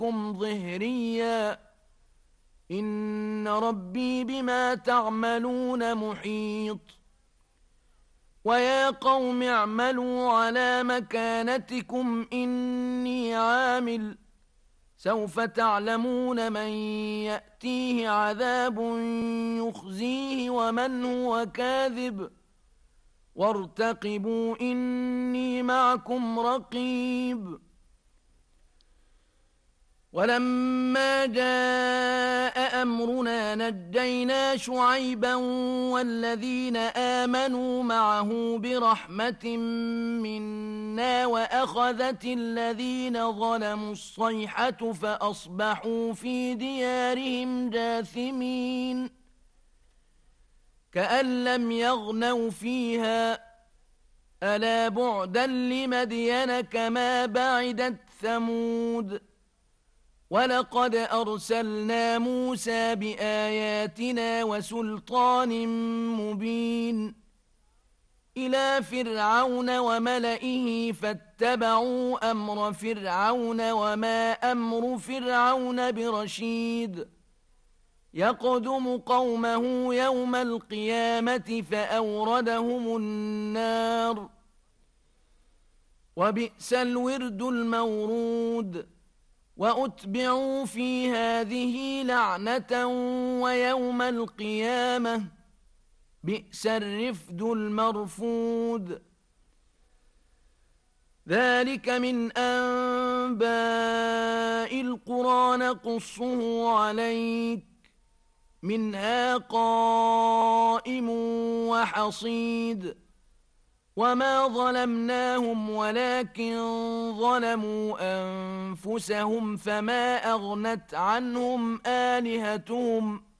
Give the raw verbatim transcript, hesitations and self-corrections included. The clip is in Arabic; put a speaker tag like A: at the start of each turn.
A: عليكم ظهريا إن ربي بما تعملون محيط ويا قوم اعملوا على مكانتكم إني عامل سوف تعلمون من يأتيه عذاب يخزيه ومن هو كاذب وارتقبوا إني معكم رقيب ولما جاء أمرنا نجينا شعيبا والذين آمنوا معه برحمة منا وأخذت الذين ظلموا الصيحة فأصبحوا في ديارهم جاثمين كأن لم يغنوا فيها ألا بعدا لمدين كما بعدت ثمود ولقد أرسلنا موسى بآياتنا وسلطان مبين إلى فرعون وملئه فاتبعوا أمر فرعون وما أمر فرعون برشيد يقدم قومه يوم القيامة فأوردهم النار وبئس الورد المورود وأتبعوا في هذه لعنة ويوم القيامة بئس الرفد المرفود ذلك من أنباء القرى نقصه عليك منها قائم وحصيد وما ظلمناهم ولكن ظلموا أنفسهم فما أغنت عنهم آلهتهم